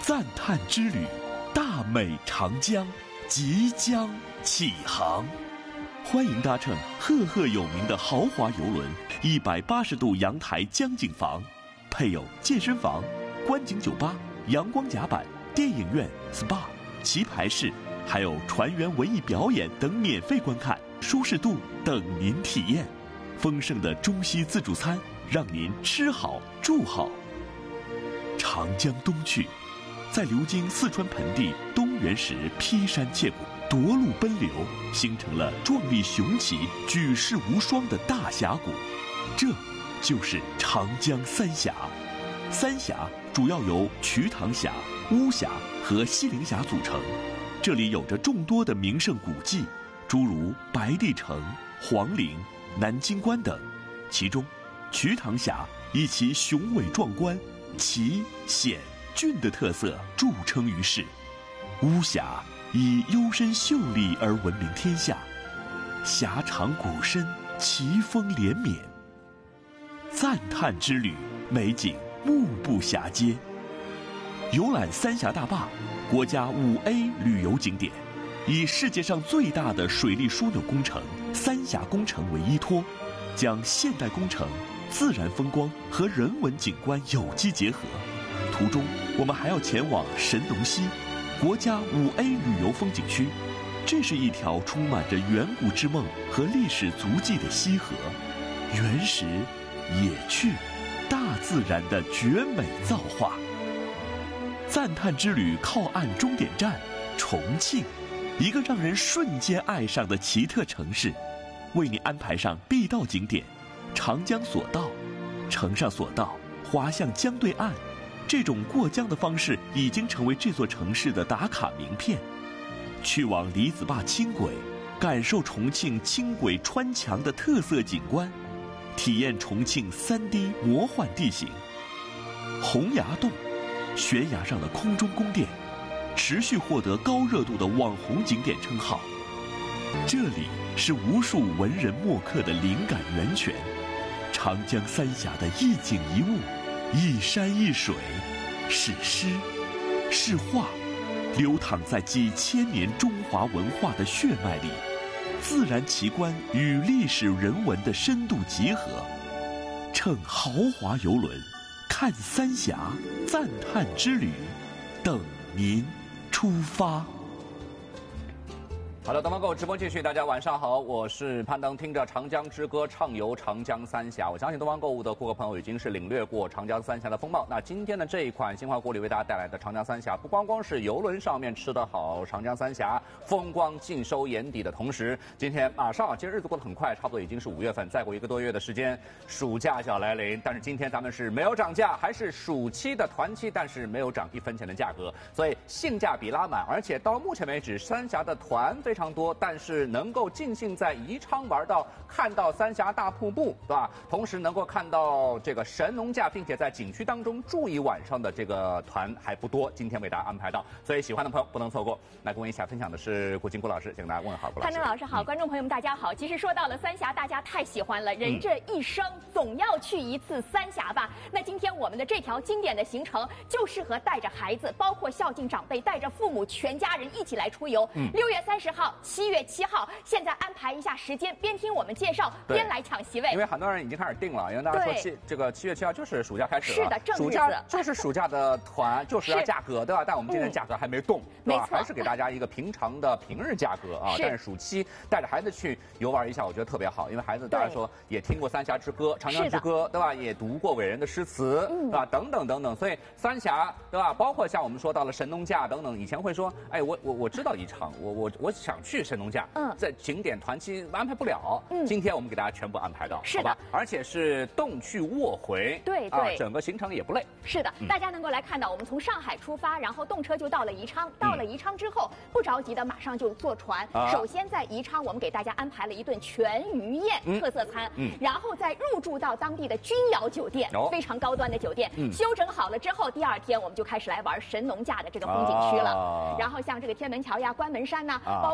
赞叹之旅，大美长江即将启航。欢迎搭乘赫赫有名的豪华游轮180度阳台江景房，配有健身房、观景酒吧、阳光甲板、电影院、SPA、棋牌室，还有船员文艺表演等免费观看，舒适度等您体验。丰盛的中西自助餐，让您吃好住好。长江东去，在流经四川盆地东源时劈山切谷，夺路奔流，形成了壮丽雄奇、举世无双的大峡谷。这就是长江三峡。三峡主要由瞿塘峡、巫峡和西陵峡组成，这里有着众多的名胜古迹，诸如白帝城、皇陵、南京关等。其中，瞿塘峡以其雄伟壮观、奇险峻的特色著称于世，巫峡以幽深秀丽而闻名天下，峡长谷深，奇峰连绵。赞叹之旅，美景目不暇接。游览三峡大坝，国家5A 旅游景点，以世界上最大的水利枢纽工程三峡工程为依托，将现代工程、自然风光和人文景观有机结合。途中我们还要前往神农溪，国家5A 旅游风景区。这是一条充满着远古之梦和历史足迹的溪河，原始、野趣、大自然的绝美造化。赞叹之旅靠岸终点站重庆，一个让人瞬间爱上的奇特城市，为你安排上必到景点长江索道。乘上索道，滑向江对岸，这种过江的方式已经成为这座城市的打卡名片。去往李子坝轻轨，感受重庆轻轨穿墙的特色景观，体验重庆3D 魔幻地形。洪崖洞，悬崖上的空中宫殿，持续获得高热度的网红景点称号。这里是无数文人墨客的灵感源泉，长江三峡的一景一物，一山一水，是诗，是画，流淌在几千年中华文化的血脉里，自然奇观与历史人文的深度结合。乘豪华游轮，看三峡，赞叹之旅，等您出发。 好的，东方购直播继续，大家晚上好，我是攀登，听着长江之歌，畅游长江三峡。我相信东方购物的顾客朋友已经是领略过长江三峡的风貌。那今天的这一款新华国旅为大家带来的长江三峡，不光光是游轮上面吃得好，长江三峡风光尽收眼底的同时，今天马上，其实日子过得很快，差不多已经是5月份，再过1个多月的时间，暑假就要来临。但是今天咱们是没有涨价，还是暑期的团期，但是没有涨1分钱的价格，所以性价比拉满。而且到目前为止，三峡的团非常多，但是能够尽兴在宜昌玩到看到三峡大瀑布，对吧？同时能够看到这个神农架，并且在景区当中住一晚上的这个团还不多，今天为大家安排到，所以喜欢的朋友不能错过。那跟我一起分享的是顾金顾老师，请大家问好。顾老师， 潘登老师好，观众朋友们大家好。其实说到了三峡，大家太喜欢了，人这一生总要去一次三峡吧。那今天我们的这条经典的行程就适合带着孩子，包括孝敬长辈，带着父母全家人一起来出游。6月30号、7月7号，现在安排一下时间，边听我们介绍边来抢席位。 因为很多人已经开始定了，因为大家说这个7月7号就是暑假开始了， 是的，正日子， 暑假就是暑假的团，就是要价格，对吧？但我们今天价格还没动，对吧？还是给大家一个平常的平日价格啊。但是暑期带着孩子去游玩一下，我觉得特别好，因为孩子大家说也听过三峡之歌、长江之歌，对吧？也读过伟人的诗词，对吧？等等等等，所以三峡，对吧？包括像我们说到了神农架等等，以前会说，哎，我知道宜昌，我想去神农架，在景点团期安排不了，今天我们给大家全部安排到， 是的， 好吧？而且是动去卧回， 对， 整个行程也不累。 是的，大家能够来看到，我们从上海出发，然后动车就到了宜昌，到了宜昌之后，不着急的马上就坐船。首先在宜昌，我们给大家安排了一顿全鱼宴特色餐，然后再入住到当地的君瑶酒店，非常高端的酒店。休整好了之后，第2天我们就开始来玩神农架的这个风景区了。然后像这个天门桥呀、关门山呐，包括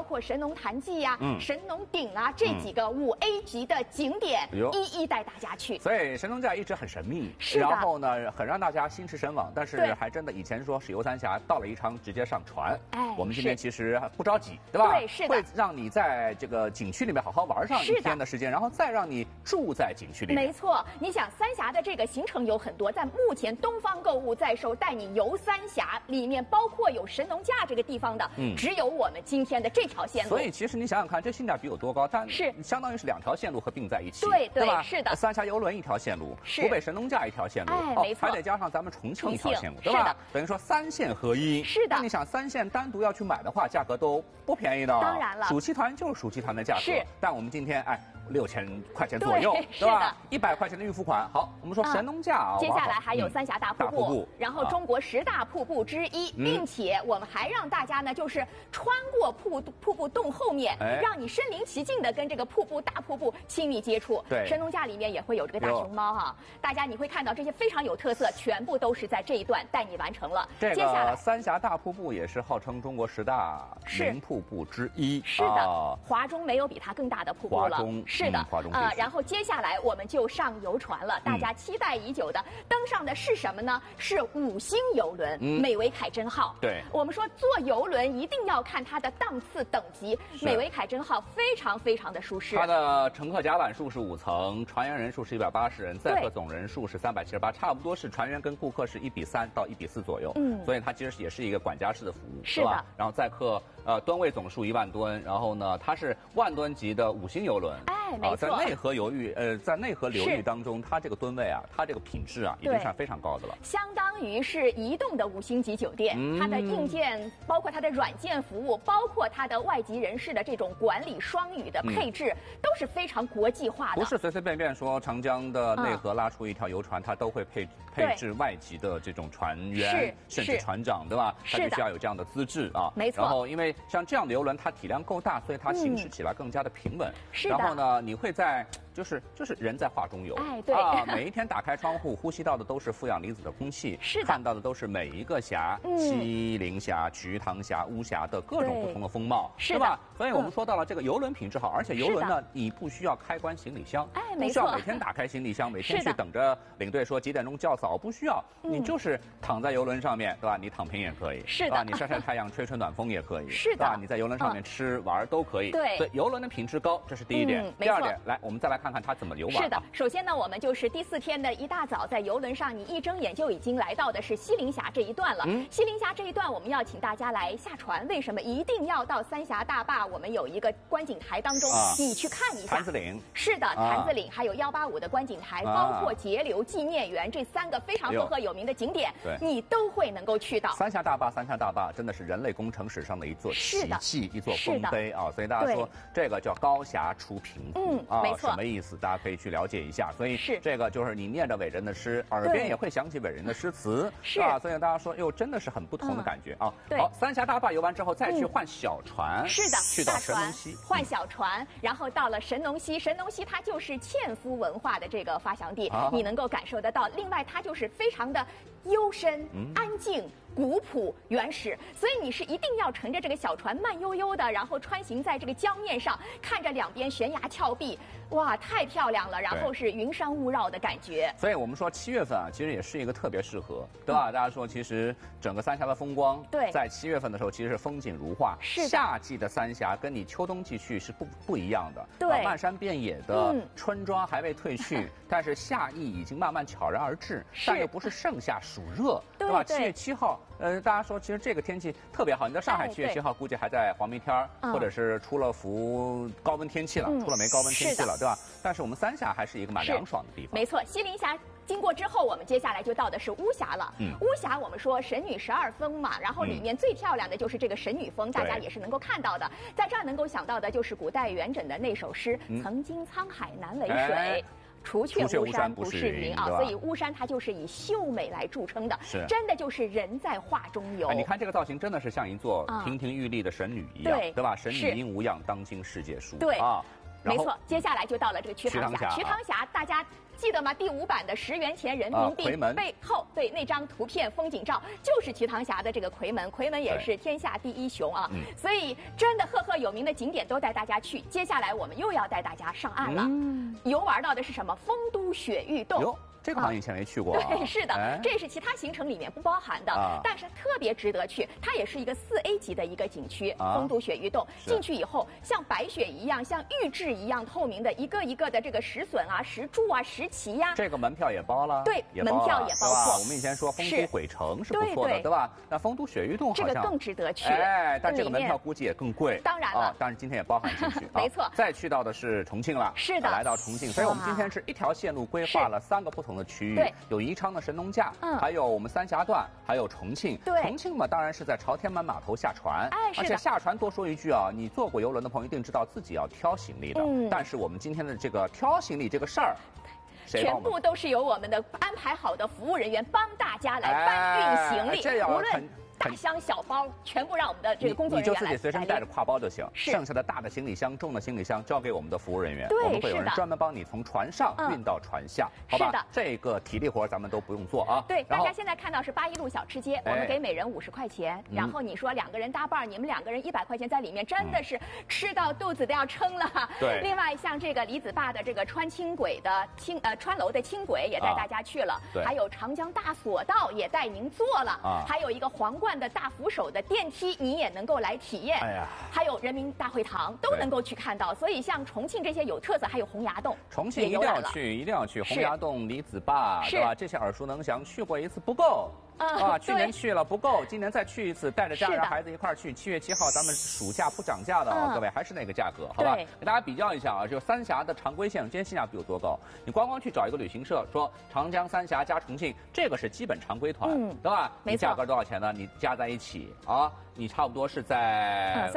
括神农坛记呀、神农顶啊这几个5A 级的景点，一一带大家去。 所以神农架一直很神秘， 是的。 然后呢，很让大家心驰神往。但是还真的以前说是游三峡到了宜昌直接上船，我们今天其实不着急，对吧？ 对，是的。 会让你在这个景区里面好好玩上1天的时间，然后再让你住在景区里面。 没错，你想三峡的这个行程有很多，在目前东方购物在售带你游三峡里面，包括有神农架这个地方的，只有我们今天的这条线路。 所以其实你想想看，这性价比有多高？但是相当于是2条线路合并在一起， 对吧？ 是的。 三峡游轮1条线路，湖北神农架1条线路， 没错， 还得加上咱们重庆1条线路，对吧？等于说3线合一。 是的。 那你想3线单独要去买的话，价格都不便宜的。 当然了， 暑期团就是暑期团的价格。 是。 但我们今天6000块钱左右，对吧？100块钱的预付款。好，我们说神农架啊， 接下来还有三峡大瀑布，然后中国10大瀑布之一，并且我们还让大家呢，就是穿过瀑布洞后面，让你身临其境的跟这个大瀑布亲密接触。 对， 神农架里面也会有这个大熊猫哈，大家你会看到这些非常有特色，全部都是在这一段带你完成了。 这个三峡大瀑布也是号称中国10大名瀑布之一。 是的，华中没有比它更大的瀑布了。是的，然后接下来我们就上游船了，大家期待已久的登上的是什么呢？是5星游轮美维凯珍号。 对， 我们说坐游轮一定要看它的档次等级，美维凯珍号非常非常的舒适。 它的乘客甲板数是5层，船员人数是180人，载客总人数是378，差不多是船员跟顾客是1:3到1:4左右。所以它其实也是一个管家式的服务， 是吧？ 然后载客吨位总数1万吨，然后呢，它是10000吨级的5星游轮。 没错。 在内河流域当中，它这个吨位它这个品质已经算非常高的了。 相当于是移动的5星级酒店，它的硬件，包括它的软件服务，包括它的外籍人士的这种管理双语的配置，都是非常国际化的。 不是随随便便说长江的内河拉出一条游船，它都会配置外籍的这种船员，甚至船长，对吧？它必须要有这样的资质啊。 没错。 然后因为像这样的游轮，它体量够大，所以它行驶起来更加的平稳。 是的。 然后呢，你会在就是人在画中游。 对每一天打开窗户，呼吸到的都是负氧离子的空气，看到的都是每一个峡，西陵峡、瞿塘峡、巫峡的各种不同的风貌，对吧？所以我们说到了这个游轮品质好，而且游轮呢，你不需要开关行李箱，不需要每天打开行李箱，每天去等着领队说几点钟叫早，不需要，你就是躺在游轮上面，对吧？你躺平也可以， 是的， 你晒晒太阳、吹吹暖风也可以， 是的， 你在游轮上面吃玩都可以。对，游轮的品质高，这是第一点。第二点，来，我们再来看看它怎么游玩。 是的，首先呢，我们就是第4天的一大早，在游轮上，你一睁眼就已经来到的是西陵峡这一段了。西陵峡这一段，我们要请大家来下船。为什么一定要到三峡大坝？我们有一个观景台当中，你去看一下。 坛子岭。 是的，坛子岭，还有185的观景台，包括节流纪念园这3个非常赫赫有名的景点，你都会能够去到。 三峡大坝真的是人类工程史上的一座奇迹，一座丰碑啊！所以大家说这个叫高峡出平湖没错， 什么意思？大家可以去了解一下。所以这个就是你念着伟人的诗，耳边也会响起伟人的诗词，是吧？所以大家说，哟，真的是很不同的感觉啊！好，三峡大坝游完之后，再去换小船， 是的， 去到神农溪换小船，然后到了神农溪。神农溪它就是纤夫文化的这个发祥地，你能够感受得到。另外，它就是非常的幽深、安静、古朴、原始，所以你是一定要乘着这个小船慢悠悠的，然后穿行在这个江面上，看着两边悬崖峭壁，哇，太漂亮了！然后是云山雾绕的感觉。 所以我们说7月份其实也是一个特别适合，对吧？大家说，其实整个三峡的风光，在7月份的时候其实是风景如画。 是夏季的三峡跟你秋冬季去是不一样的。 对， 漫山遍野的春装还未褪去，但是夏意已经慢慢悄然而至，但又不是盛夏暑热，对吧？7月7号。大家说，其实这个天气特别好。你在上海7月7号，估计还在黄梅天儿，或者是出了幅高温天气了，出了没高温天气了，对吧？但是我们三峡还是一个蛮凉爽的地方。 没错，西陵峡经过之后，我们接下来就到的是巫峡了。巫峡我们说神女12峰嘛，然后里面最漂亮的就是这个神女峰，大家也是能够看到的。在这儿能够想到的就是古代元稹的那首诗：曾经沧海难为水。除却巫山不是云啊，所以巫山它就是以秀美来著称的，真的就是人在画中游。 你看这个造型，真的是像一座亭亭玉立的神女一样，对吧？神女应无恙，当今世界书。 对啊。 没错，接下来就到了这个瞿塘峡。瞿塘峡大家记得吗？第5版的10元钱人民币背后，对那张图片风景照就是瞿塘峡的这个夔门，夔门也是天下第一雄啊。所以真的赫赫有名的景点都带大家去。接下来我们又要带大家上岸了，游玩到的是什么？丰都雪玉洞。 这个好像以前没去过。 对，是的，这是其他行程里面不包含的，但是特别值得去。它也是一个4A 级的一个景区，丰都雪玉洞。进去以后，像白雪一样，像玉质一样透明的，一个一个的这个石笋啊、石柱啊、石旗呀。 这个门票也包了。 对，门票也包括。 我们以前说丰都鬼城是不错的，对吧？那丰都雪玉洞好像这个更值得去。 但这个门票估计也更贵。 当然了， 但是今天也包含进去。 没错。 再去到的是重庆了。 是的， 来到重庆，所以我们今天是一条线路规划了3个不同的区域。 对。 有宜昌的神农架，还有我们三峡段，还有重庆。 对， 重庆嘛，当然是在朝天门码头下船。 而且下船多说一句啊，你坐过游轮的朋友一定知道自己要挑行李的。但是我们今天的这个挑行李这个事儿， 全部都是由我们的安排好的服务人员帮大家来搬运行李，无论大箱小包全部让我们的这个工作人员来。 你就自己随身带着挎包就行，剩下的大的行李箱、重的行李箱交给我们的服务人员，我们会有人专门帮你从船上运到船下，好吧？ 是的， 这个体力活咱们都不用做啊。 对，大家现在看到是8一路小吃街，我们给每人50块钱，然后你说2个人搭伴，你们2个人100块钱在里面，真的是吃到肚子都要撑了。 对。 另外像这个李子坝的这个穿轻轨的穿楼的轻轨也带大家去了，还有长江大索道也带您坐了，还有一个皇冠的大扶手的电梯你也能够来体验，还有人民大会堂都能够去看到。所以像重庆这些有特色，还有洪崖洞， 重庆一定要去，一定要去洪崖洞、李子坝，对吧？这些耳熟能详，去过一次不够。去年去了不够，今年再去一次，带着家人孩子一块儿去。7月7号咱们暑假不涨价的各位还是那个价格，好吧？给大家比较一下啊，就三峡的常规线今天性价比有多高？你光去找一个旅行社说长江三峡加重庆，这个是基本常规团，对吧？你价格多少钱呢？你加在一起啊，你差不多是在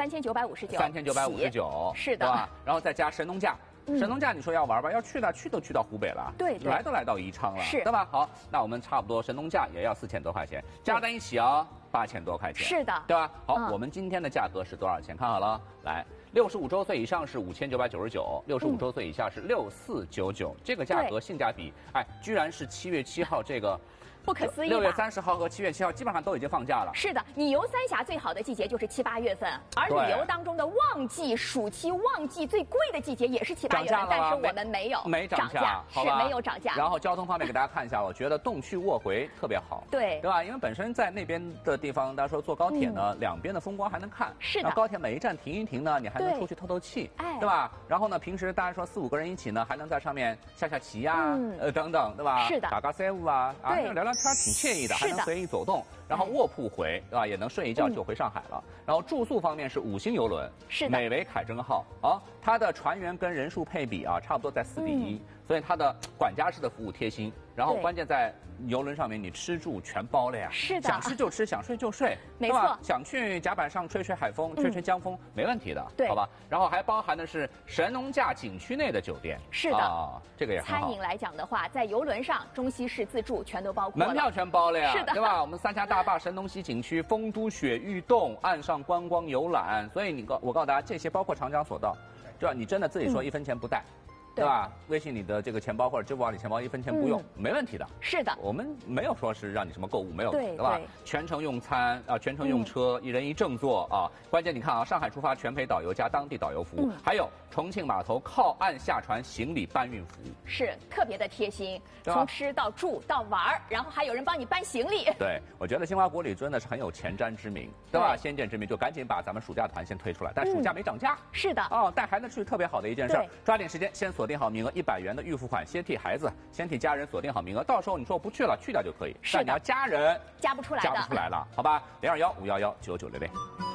3959，是的， 对吧？然后再加神农架。神农架你说要玩吧，要去的去都去到湖北了， 对， 来都来到宜昌了，对吧？好，那我们差不多神农架也要4000多块钱，加在一起啊，8000多块钱， 是的， 对吧？好，我们今天的价格是多少钱？看好了，来，65周岁以上是5999，65周岁以下是6499，这个价格性价比，居然是7月7号这个。 不可思议 ！6月30号和7月7号基本上都已经放假了。 是的，你游三峡最好的季节就是7、8月份，而旅游当中的旺季、暑期旺季最贵的季节也是7、8月份，但是我们没涨价，是没有涨价。 然后交通方面给大家看一下，我觉得动去卧回特别好，对吧？因为本身在那边的地方，大家说坐高铁呢，两边的风光还能看， 是的。 高铁每一站停一停呢，你还能出去透透气，对吧？然后呢，平时大家说4、5个人一起呢，还能在上面下棋呀，等等，对吧？ 是的， 打个赛舞啊，聊聊天挺惬意的。还能随意走动，然后卧铺回，对吧？也能睡一觉就回上海了。然后住宿方面是5星游轮， 是的， 美维凯珍号啊，它的船员跟人数配比啊，差不多在4比1，所以它的管家式的服务贴心。然后关键在游轮上面，你吃住全包了呀， 是的， 想吃就吃，想睡就睡， 没错。 想去甲板上吹吹海风、吹吹江风，没问题的， 对， 好吧？然后还包含的是神农架景区内的酒店， 是的， 这个也很好。 餐饮来讲的话，在游轮上中西式自助全都包括了， 门票全包了呀， 是的， 对吧？我们三峡大坝、神农溪景区、丰都雪玉洞岸上观光游览，所以我告诉大家，这些包括长江索道，对吧？你真的自己说1分钱不带。对吧？微信里的这个钱包或者支付宝里钱包1分钱不用，没问题的。 是的， 我们没有说是让你什么购物，没有，对吧？全程用餐啊，全程用车，1人1正座啊。关键你看啊，上海出发全陪导游加当地导游服务，还有重庆码头靠岸下船行李搬运服务， 是特别的贴心，从吃到住到玩，然后还有人帮你搬行李。 对，我觉得新华国旅真的是很有前瞻之明，对吧？先见之明，就赶紧把咱们暑假团先推出来，但暑假没涨价。 是的， 带孩子去特别好的一件事，抓紧时间先锁定好名额，100元的预付款，先替孩子，先替家人锁定好名额，到时候你说我不去了，去掉就可以。但你要家人加不出来了，好吧？021-511-9966。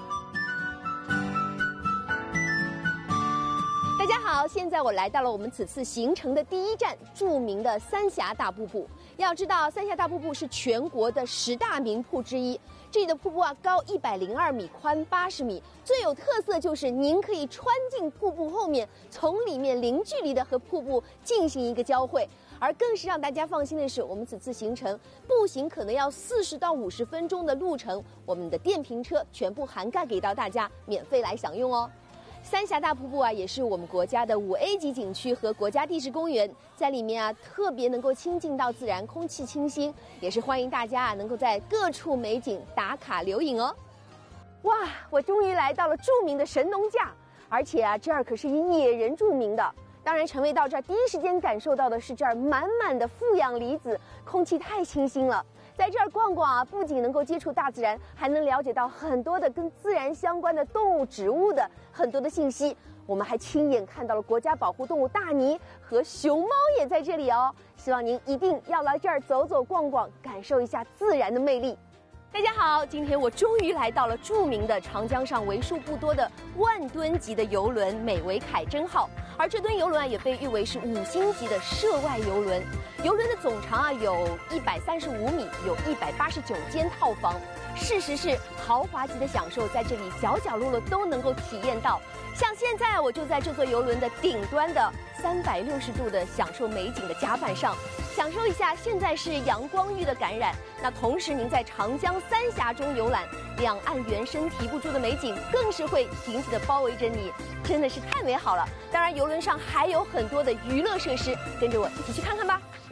大家好，现在我来到了我们此次行程的第1站，著名的三峡大瀑布。要知道，三峡大瀑布是全国的10大名瀑之一。这里的瀑布高102米，宽80米，最有特色就是您可以穿进瀑布后面，从里面零距离的和瀑布进行一个交汇。而更是让大家放心的是，我们此次行程步行可能要40到50分钟的路程，我们的电瓶车全部涵盖给到大家，免费来享用哦。 三峡大瀑布啊，也是我们国家的5A 级景区和国家地质公园，在里面啊特别能够亲近到自然，空气清新，也是欢迎大家啊能够在各处美景打卡留影哦。哇，我终于来到了著名的神农架，而且啊这儿可是以野人著名的。当然，陈卫到这儿第一时间感受到的是这儿满满的负氧离子，空气太清新了。在这儿逛逛啊，不仅能够接触大自然，还能了解到很多的跟自然相关的动物、植物的很多的信息。我们还亲眼看到了国家保护动物大鲵和熊猫也在这里哦。希望您一定要来这儿走走逛逛，感受一下自然的魅力。大家好，今天我终于来到了著名的长江上为数不多的万吨级的邮轮美维凯珍号，而这吨邮轮啊也被誉为是5星级的涉外邮轮。邮轮的总长啊有135米，有189间套房。事实是豪华级的享受在这里角角落落都能够体验到。像现在我就在这座邮轮的顶端的360度的享受美景的甲板上，享受一下现在是阳光浴的感染。那同时您在长江三峡中游览，两岸猿声啼不住的美景更是会紧紧的包围着你，真的是太美好了。当然邮轮上还有很多的娱乐设施，跟着我一起去看看吧。